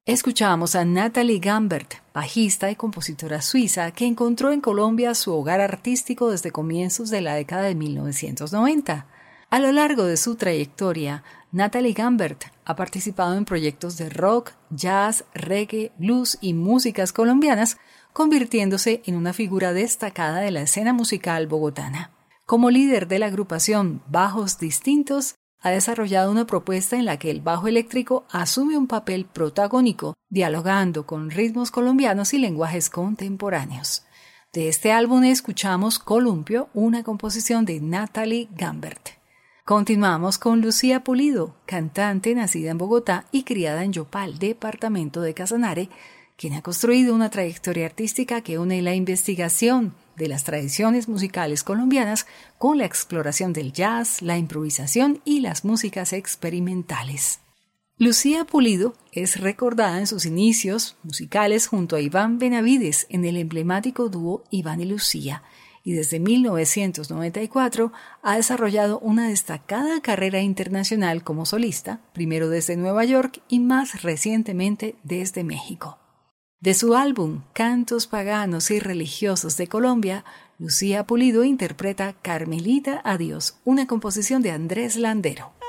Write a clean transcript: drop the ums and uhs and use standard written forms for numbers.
Escuchamos a Nathalie Gambert, bajista y compositora suiza que encontró en Colombia su hogar artístico desde comienzos de la década de 1990. A lo largo de su trayectoria, Nathalie Gambert ha participado en proyectos de rock, jazz, reggae, blues y músicas colombianas, convirtiéndose en una figura destacada de la escena musical bogotana. Como líder de la agrupación Bajos Distintos, ha desarrollado una propuesta en la que el bajo eléctrico asume un papel protagónico, dialogando con ritmos colombianos y lenguajes contemporáneos. De este álbum escuchamos Columpio, una composición de Nathalie Gambert. Continuamos con Lucía Pulido, cantante nacida en Bogotá y criada en Yopal, departamento de Casanare, quien ha construido una trayectoria artística que une la investigación de las tradiciones musicales colombianas con la exploración del jazz, la improvisación y las músicas experimentales. Lucía Pulido es recordada en sus inicios musicales junto a Iván Benavides en el emblemático dúo Iván y Lucía, y desde 1994 ha desarrollado una destacada carrera internacional como solista, primero desde Nueva York y más recientemente desde México. De su álbum Cantos Paganos y Religiosos de Colombia, Lucía Pulido interpreta Carmelita Adiós, una composición de Andrés Landero.